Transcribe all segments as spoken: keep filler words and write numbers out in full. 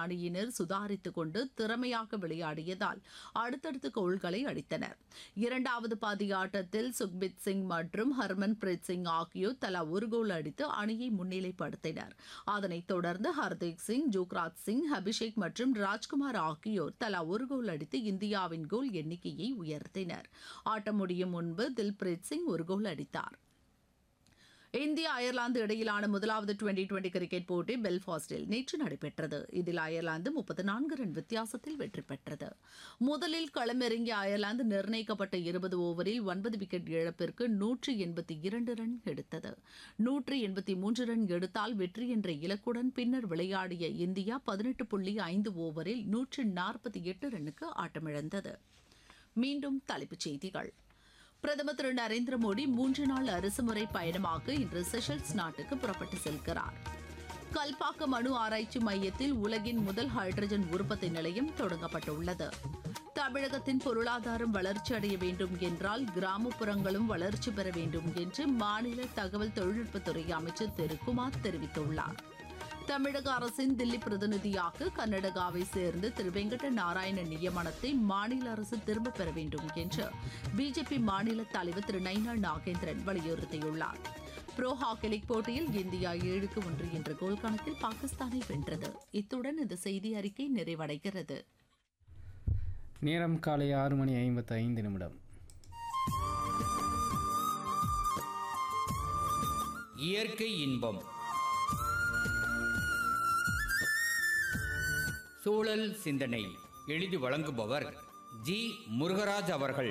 அணியினர் சுதாரித்துக் கொண்டு திறமையாக விளையாடியதால் அடுத்தடுத்து கோல்களை அடித்தனர். இரண்டாவது பாதி ஆட்டத்தில் சுக்பித் சிங் மற்றும் ஹர்மன் பிரீத் சிங் ஆகியோர் தலா ஒரு கோல் அடித்து அணியை முன்னிலைப்படுத்தினர். அதனைத் தொடர்ந்து ஹர்தீப் சிங், ஜுக்ராஜ் சிங், அபிஷேக் மற்றும் ராஜ்குமார் ஆகியோர் தலா ஒரு கோல் அடித்து இந்தியாவின் கோல் எண்ணிக்கையை உயர்த்தினர். ஆட்டம் முடியும் முன்பு தில்பிரீத் சிங் ஒரு கோல் அடித்தார். இந்தியா அயர்லாந்து இடையிலான முதலாவது டுவெண்டி டுவெண்டி கிரிக்கெட் போட்டி பெல்ஃபாஸ்டில் நேற்று நடைபெற்றது. இதில் அயர்லாந்து முப்பத்தி நான்கு ரன் வித்தியாசத்தில் வெற்றி பெற்றது. முதலில் களமிறங்கிய அயர்லாந்து நிர்ணயிக்கப்பட்ட இருபது ஓவரில் ஒன்பது விக்கெட் இழப்பிற்கு நூற்றி எண்பத்தி இரண்டு ரன் எடுத்தது. நூற்றி எண்பத்தி மூன்று ரன் எடுத்தால் வெற்றி என்ற இலக்குடன் பின்னர் விளையாடிய இந்தியா பதினெட்டு புள்ளி ஐந்து ஓவரில் நூற்றி நாற்பத்தி எட்டு ரன்னுக்கு ஆட்டமிழந்தது. மீண்டும் தலைப்புச் செய்திகள். பிரதமர் திரு நரேந்திர மோடி மூன்று நாள் அரசுமுறை பயணமாக இன்று செஷல்ஸ் நாட்டுக்கு புறப்பட்டு செல்கிறார். கல்பாக்கம் அணு ஆராய்ச்சி மையத்தில் உலகின் முதல் ஹைட்ரஜன் உற்பத்தி நிலையம் தொடங்கப்பட்டுள்ளது. தமிழகத்தின் பொருளாதாரம் வளர்ச்சியடைய வேண்டும் என்றால் கிராமப்புறங்களும் வளர்ச்சி பெற வேண்டும் என்று மாநில தகவல் தொழில்நுட்பத்துறை அமைச்சர் திரு குமார் தெரிவித்துள்ளார். தமிழக அரசின் தில்லி பிரதிநிதியாக கர்நாடகாவை சேர்ந்து திரு வெங்கட நாராயணன் நியமனத்தை மாநில அரசு திரும்பப் பெற வேண்டும் என்று பிஜேபி மாநில தலைவர் திரு நைனா நாகேந்திரன் வலியுறுத்தியுள்ளார். புரோ ஹாக்கி லீக் போட்டியில் இந்தியா ஏழுக்கு ஒன்று என்ற கோல் கணக்கில் பாகிஸ்தானை வென்றது. இத்துடன் இந்த செய்தி அறிக்கை நிறைவடைகிறது. நேரம் காலை ஆறு மணி ஐம்பத்தி ஐந்து நிமிடம். இயற்கை இன்பம், சூழல் சிந்தனை எழுதி வழங்குபவர் ஜி முருகராஜ் அவர்கள்.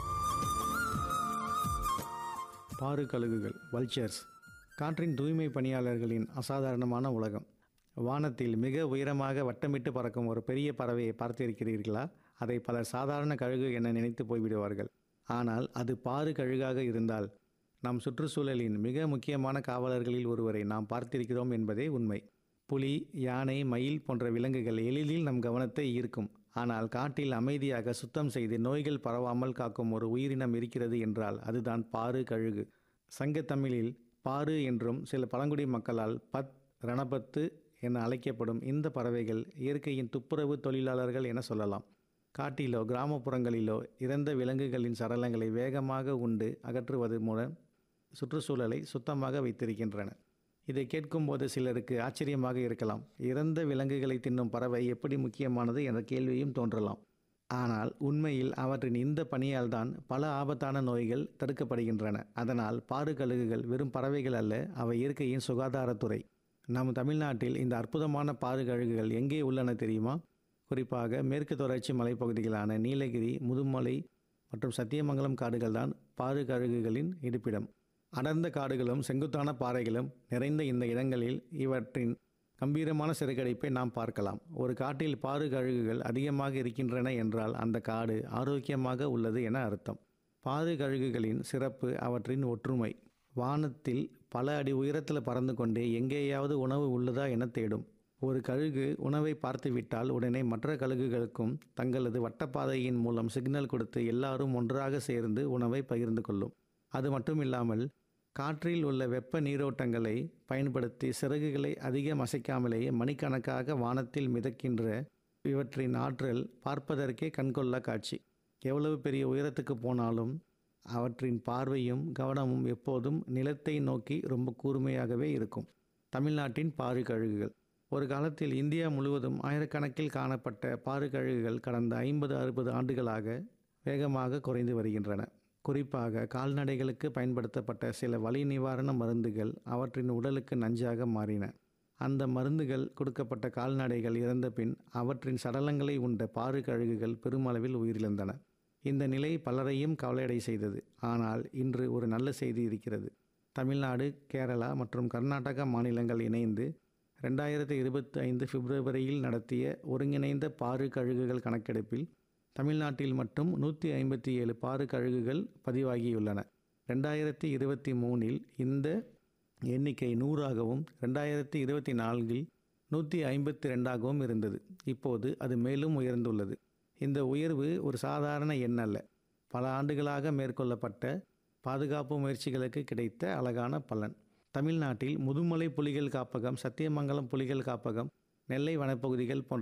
பாரு கழுகுகள், வல்ச்சர்ஸ், காற்றின் தூய்மை பணியாளர்களின் அசாதாரணமான உலகம். வானத்தில் மிக உயரமாக வட்டமிட்டு பறக்கும் ஒரு பெரிய பறவையை பார்த்திருக்கிறீர்களா? அதை பலர் சாதாரண கழுகு என நினைத்து போய்விடுவார்கள். ஆனால் அது பாரு கழுகாக இருந்தால் நம் சுற்றுச்சூழலின் மிக முக்கியமான காவலர்களில் ஒருவரை நாம் பார்த்திருக்கிறோம் என்பதே உண்மை. புலி, யானை, மயில் போன்ற விலங்குகள் எளிதில் நம் கவனத்தை ஈர்க்கும். ஆனால் காட்டில் அமைதியாக சுத்தம் செய்து நோய்கள் பரவாமல் காக்கும் ஒரு உயிரினம் இருக்கிறது என்றால் அதுதான் பாரு கழுகு. சங்கத்தமிழில் பாரு என்றும் சில பழங்குடி மக்களால் பத், ரணபத்து என அழைக்கப்படும் இந்த பறவைகள் இயற்கையின் துப்புரவு தொழிலாளர்கள் என சொல்லலாம். காட்டிலோ கிராமப்புறங்களிலோ இறந்த விலங்குகளின் சடலங்களை வேகமாக உண்டு அகற்றுவது மூலம் சுற்றுச்சூழலை சுத்தமாக வைத்திருக்கின்றன. இதை கேட்கும்போது சிலருக்கு ஆச்சரியமாக இருக்கலாம். இறந்த விலங்குகளை தின்னும் பறவை எப்படி முக்கியமானது என்ற கேள்வியும் தோன்றலாம். ஆனால் உண்மையில் அவற்றின் இந்த பணியால் தான் பல ஆபத்தான நோய்கள் தடுக்கப்படுகின்றன. அதனால் பாரு கழுகுகள் வெறும் பறவைகள் அல்ல, அவை இயற்கையின் சுகாதாரத்துறை. நம் தமிழ்நாட்டில் இந்த அற்புதமான பாரு கழுகுகள் எங்கே உள்ளன தெரியுமா? குறிப்பாக மேற்கு தொடர்ச்சி மலைப்பகுதிகளான நீலகிரி, முதுமலை மற்றும் சத்தியமங்கலம் காடுகள் தான் பாரு கழுகுகளின் இருப்பிடம். அடர்ந்த காடுகளும் செங்குத்தான பாறைகளும் நிறைந்த இந்த இடங்களில் இவற்றின் கம்பீரமான சிறகடிப்பை நாம் பார்க்கலாம். ஒரு காட்டில் பாரு கழுகுகள் அதிகமாக இருக்கின்றன என்றால் அந்த காடு ஆரோக்கியமாக உள்ளது என அர்த்தம். பாரு கழுகுகளின் சிறப்பு அவற்றின் ஒற்றுமை. வானத்தில் பல அடி உயரத்தில் பறந்து கொண்டே எங்கேயாவது உணவு உள்ளதா என தேடும். ஒரு கழுகு உணவை பார்த்துவிட்டால் உடனே மற்ற கழுகுகளுக்கும் தங்களது வட்டப்பாதையின் மூலம் சிக்னல் கொடுத்து எல்லாரும் ஒன்றாக சேர்ந்து உணவை பகிர்ந்து கொள்ளும். அது மட்டுமில்லாமல் காற்றில் உள்ள வெப்ப நீரோட்டங்களை பயன்படுத்தி சிறகுகளை அதிகம் அசைக்காமலேயே மணிக்கணக்காக வானத்தில் மிதக்கின்ற இவற்றின் ஆற்றல் பார்ப்பதற்கே கண்கொள்ளா காட்சி. எவ்வளவு பெரிய உயரத்துக்கு போனாலும் அவற்றின் பார்வையும் கவனமும் எப்போதும் நிலத்தை நோக்கி ரொம்ப கூர்மையாகவே இருக்கும். தமிழ்நாட்டின் பாரு கழுகுகள். ஒரு காலத்தில் இந்தியா முழுவதும் ஆயிரக்கணக்கில் காணப்பட்ட பாரு கழுகுகள் கடந்த ஐம்பது அறுபது ஆண்டுகளாக வேகமாக குறைந்து வருகின்றன. குறிப்பாக கால்நடைகளுக்கு பயன்படுத்தப்பட்ட சில வலி நிவாரண மருந்துகள் அவற்றின் உடலுக்கு நஞ்சாக மாறின. அந்த மருந்துகள் கொடுக்கப்பட்ட கால்நடைகள் இறந்த பின் அவற்றின் சடலங்களை உண்ட பாரு கழுகுகள் பெருமளவில் உயிரிழந்தன. இந்த நிலை பலரையும் கவலையடை செய்தது. ஆனால் இன்று ஒரு நல்ல செய்தி இருக்கிறது. தமிழ்நாடு, கேரளா மற்றும் கர்நாடகா மாநிலங்கள் இணைந்து ரெண்டாயிரத்தி இருபத்தி ஐந்து பிப்ரவரியில் நடத்திய ஒருங்கிணைந்த பாரு கழுகுகள் கணக்கெடுப்பில் தமிழ்நாட்டில் மட்டும் நூற்றி ஐம்பத்தி ஏழு பாரு கழுகுகள் பதிவாகியுள்ளன. ரெண்டாயிரத்தி இருபத்தி மூணில் இந்த எண்ணிக்கை நூறாகவும் ரெண்டாயிரத்தி இருபத்தி நான்கில் நூற்றி ஐம்பத்தி ரெண்டாகவும் இருந்தது. இப்போது அது மேலும் உயர்ந்துள்ளது. இந்த உயர்வு ஒரு சாதாரண எண் அல்ல. பல ஆண்டுகளாக மேற்கொள்ளப்பட்ட பாதுகாப்பு முயற்சிகளுக்கு கிடைத்த அழகான பலன். தமிழ்நாட்டில் முதுமலை புலிகள் காப்பகம், சத்தியமங்கலம் புலிகள் காப்பகம், நெல்லை வனப்பகுதிகள் போன்ற